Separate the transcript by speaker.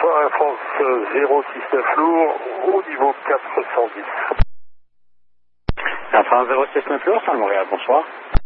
Speaker 1: Bonsoir, Air France 069 lourd, au niveau 410.
Speaker 2: Air France 069 lourd, Saint Montréal, bonsoir.